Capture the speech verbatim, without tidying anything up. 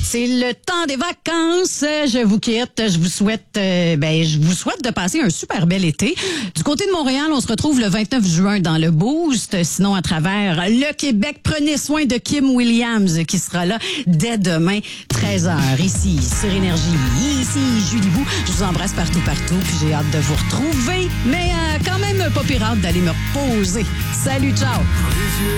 C'est le temps des vacances. Je vous quitte. Je vous souhaite, euh, ben, je vous souhaite de passer un super bel été. Du côté de Montréal, on se retrouve le vingt-neuf juin dans le Boost. Sinon, à travers le Québec, prenez soin de Kim Williams qui sera là dès demain, treize heures. Ici, sur Énergie. Ici, Julie Bou. Je vous embrasse partout, partout. Puis j'ai hâte de vous retrouver. Mais euh, quand même, pas pire hâte d'aller me reposer. Salut, ciao.